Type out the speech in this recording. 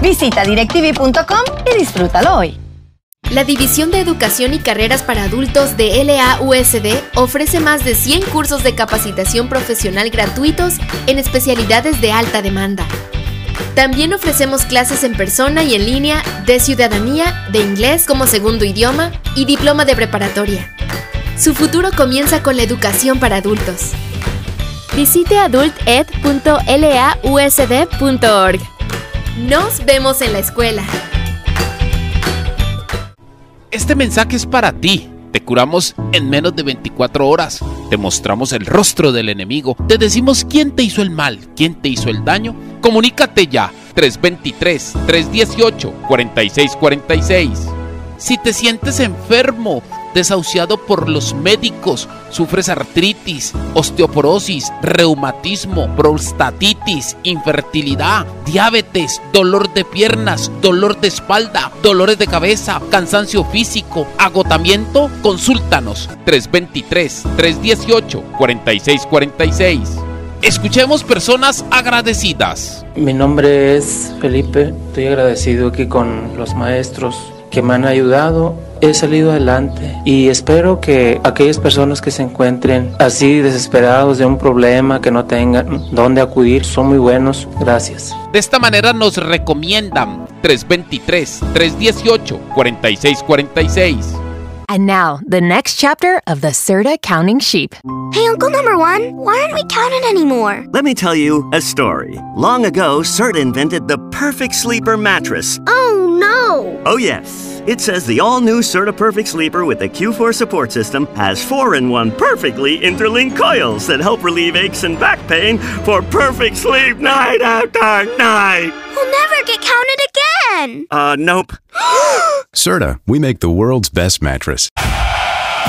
Visita DirecTV.com y disfrútalo hoy. La División de Educación y Carreras para Adultos de LAUSD ofrece más de 100 cursos de capacitación profesional gratuitos en especialidades de alta demanda. También ofrecemos clases en persona y en línea de ciudadanía, de inglés como segundo idioma y diploma de preparatoria. Su futuro comienza con la educación para adultos. Visite adulted.lausd.org. Nos vemos en la escuela. Este mensaje es para ti. Te curamos en menos de 24 horas. Te mostramos el rostro del enemigo. Te decimos quién te hizo el mal, quién te hizo el daño. Comunícate ya. 323-318-4646. Si te sientes enfermo, desahuciado por los médicos, sufres artritis, osteoporosis, reumatismo, prostatitis, infertilidad, diabetes, dolor de piernas, dolor de espalda, dolores de cabeza, cansancio físico, agotamiento, consúltanos. 323-318-4646. Escuchemos personas agradecidas. Mi nombre es Felipe. Estoy agradecido aquí con los maestros que me han ayudado. He salido adelante y espero que aquellas personas que se encuentren así desesperados de un problema, que no tengan dónde acudir, son muy buenos. Gracias. De esta manera nos recomiendan 323-318-4646. And now, the next chapter of the Serta Counting Sheep. Hey, Uncle Number One, why aren't we counting anymore? Let me tell you a story. Long ago, Serta invented the perfect sleeper mattress. Oh, no! Oh, yes. It says the all-new Serta Perfect Sleeper with the Q4 support system has 4-in-1 perfectly interlinked coils that help relieve aches and back pain for perfect sleep night after night. We'll never get counted again! Nope. Serta, we make the world's best mattress.